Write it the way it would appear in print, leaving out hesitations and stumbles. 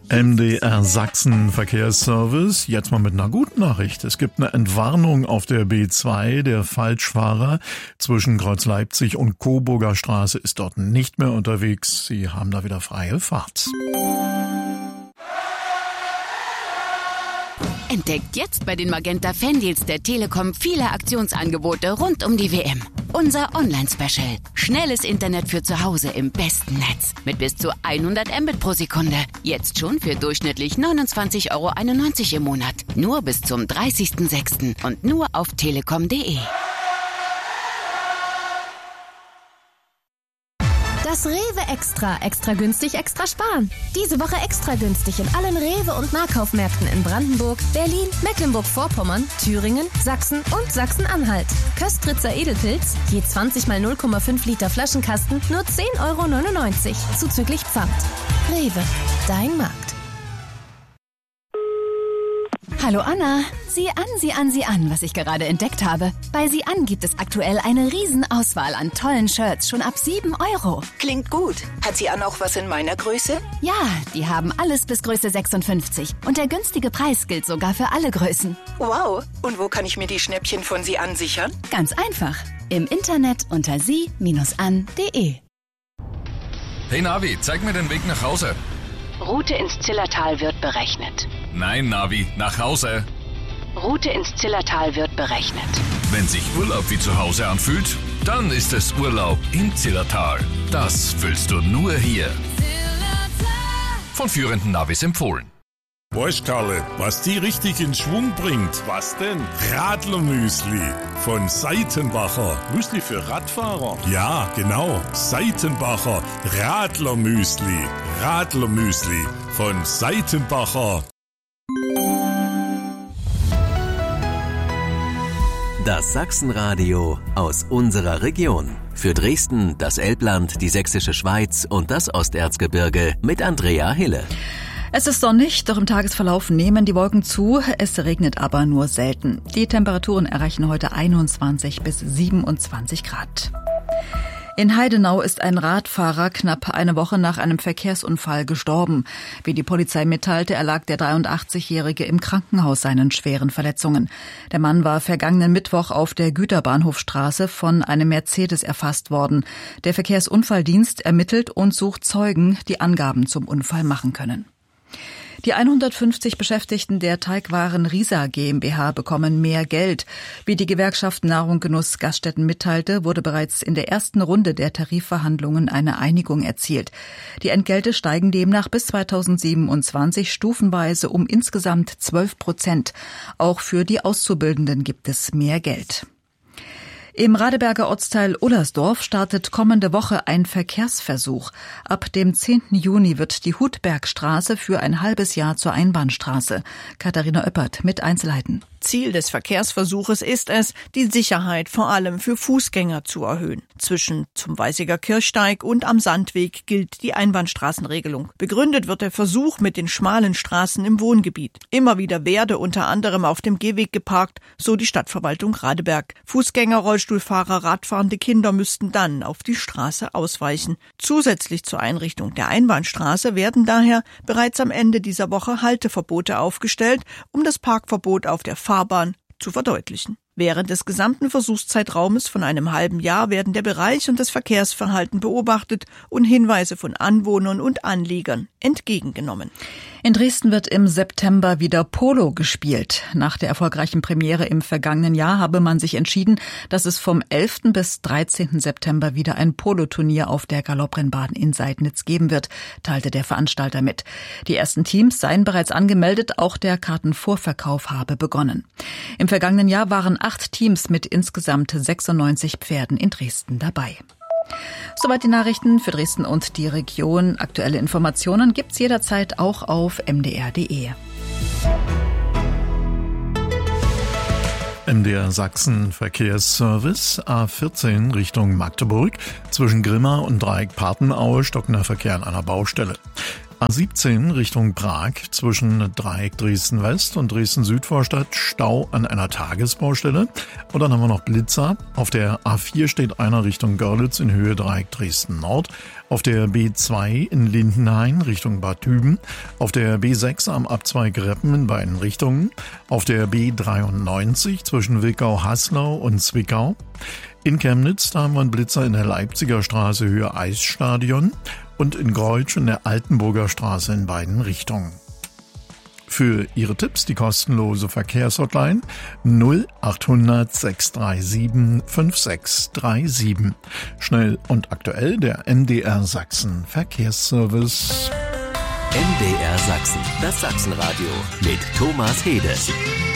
MDR Sachsen Verkehrsservice. Jetzt mal mit einer guten Nachricht. Es gibt eine Entwarnung auf der B2. Der Falschfahrer zwischen Kreuz Leipzig und Coburger Straße ist dort nicht mehr unterwegs. Sie haben da wieder freie Fahrt. Entdeckt jetzt bei den Magenta Fandeals der Telekom viele Aktionsangebote rund um die WM. Unser Online-Special. Schnelles Internet für zu Hause im besten Netz. Mit bis zu 100 Mbit pro Sekunde. Jetzt schon für durchschnittlich 29,91 € im Monat. Nur bis zum 30.06. und nur auf telekom.de. Das Rewe Extra. Extra günstig, extra sparen. Diese Woche extra günstig in allen Rewe- und Nahkaufmärkten in Brandenburg, Berlin, Mecklenburg-Vorpommern, Thüringen, Sachsen und Sachsen-Anhalt. Köstritzer Edelpilz, je 20 mal 0,5 Liter Flaschenkasten, nur 10,99 € zuzüglich Pfand. Rewe, dein Markt. Hallo Anna, sieh an, was ich gerade entdeckt habe. Bei Sieh an gibt es aktuell eine Riesenauswahl an tollen Shirts, schon ab 7 €. Klingt gut. Hat Sieh an auch was in meiner Größe? Ja, die haben alles bis Größe 56. Und der günstige Preis gilt sogar für alle Größen. Wow. Und wo kann ich mir die Schnäppchen von Sieh an sichern? Ganz einfach. Im Internet unter sie-an.de. Hey Navi, zeig mir den Weg nach Hause. Route ins Zillertal wird berechnet. Nein, Navi, nach Hause. Route ins Zillertal wird berechnet. Wenn sich Urlaub wie zu Hause anfühlt, dann ist es Urlaub im Zillertal. Das fühlst du nur hier. Von führenden Navis empfohlen. Weißt Karle, was die richtig in Schwung bringt? Was denn? Radlermüsli von Seitenbacher. Müsli für Radfahrer? Ja, genau. Seitenbacher Radlermüsli. Radlermüsli von Seitenbacher. Das Sachsenradio aus unserer Region. Für Dresden, das Elbland, die Sächsische Schweiz und das Osterzgebirge mit Andrea Hille. Es ist sonnig, doch im Tagesverlauf nehmen die Wolken zu. Es regnet aber nur selten. Die Temperaturen erreichen heute 21 bis 27 Grad. In Heidenau ist ein Radfahrer knapp eine Woche nach einem Verkehrsunfall gestorben. Wie die Polizei mitteilte, erlag der 83-Jährige im Krankenhaus seinen schweren Verletzungen. Der Mann war vergangenen Mittwoch auf der Güterbahnhofstraße von einem Mercedes erfasst worden. Der Verkehrsunfalldienst ermittelt und sucht Zeugen, die Angaben zum Unfall machen können. Die 150 Beschäftigten der Teigwaren Risa GmbH bekommen mehr Geld. Wie die Gewerkschaft Nahrung Genuss Gaststätten mitteilte, wurde bereits in der ersten Runde der Tarifverhandlungen eine Einigung erzielt. Die Entgelte steigen demnach bis 2027 stufenweise um insgesamt 12%. Auch für die Auszubildenden gibt es mehr Geld. Im Radeberger Ortsteil Ullersdorf startet kommende Woche ein Verkehrsversuch. Ab dem 10. Juni wird die Hutbergstraße für ein halbes Jahr zur Einbahnstraße. Katharina Oeppert mit Einzelheiten. Ziel des Verkehrsversuches ist es, die Sicherheit vor allem für Fußgänger zu erhöhen. Zwischen zum Weißiger Kirchsteig und am Sandweg gilt die Einbahnstraßenregelung. Begründet wird der Versuch mit den schmalen Straßen im Wohngebiet. Immer wieder werde unter anderem auf dem Gehweg geparkt, so die Stadtverwaltung Radeberg. Fußgänger, Rollstuhlfahrer, radfahrende Kinder müssten dann auf die Straße ausweichen. Zusätzlich zur Einrichtung der Einbahnstraße werden daher bereits am Ende dieser Woche Halteverbote aufgestellt, um das Parkverbot auf der Fahrbahn zu verdeutlichen. Während des gesamten Versuchszeitraumes von einem halben Jahr werden der Bereich und das Verkehrsverhalten beobachtet und Hinweise von Anwohnern und Anliegern entgegengenommen. In Dresden wird im September wieder Polo gespielt. Nach der erfolgreichen Premiere im vergangenen Jahr habe man sich entschieden, dass es vom 11. bis 13. September wieder ein Poloturnier auf der Galopprennbahn in Seidnitz geben wird, teilte der Veranstalter mit. Die ersten Teams seien bereits angemeldet, auch der Kartenvorverkauf habe begonnen. Im vergangenen Jahr waren 8 Teams mit insgesamt 96 Pferden in Dresden dabei. Soweit die Nachrichten für Dresden und die Region. Aktuelle Informationen gibt's jederzeit auch auf mdr.de. MDR Sachsen Verkehrsservice A14 Richtung Magdeburg. Zwischen Grimma und Dreieck Papenaue stockender Verkehr an einer Baustelle. A17 Richtung Prag zwischen Dreieck Dresden West und Dresden Südvorstadt Stau an einer Tagesbaustelle. Und dann haben wir noch Blitzer. Auf der A4 steht einer Richtung Görlitz in Höhe Dreieck Dresden Nord. Auf der B2 in Lindenhain Richtung Bad Düben. Auf der B6 am Abzweig Reppen in beiden Richtungen. Auf der B93 zwischen Wickau-Haslau und Zwickau. In Chemnitz, da haben wir einen Blitzer in der Leipziger Straße Höhe Eisstadion und in Greutsch in der Altenburger Straße in beiden Richtungen. Für Ihre Tipps die kostenlose Verkehrshotline 0800 637 5637. Schnell und aktuell der MDR Sachsen Verkehrsservice. MDR Sachsen, das Sachsenradio mit Thomas Hede.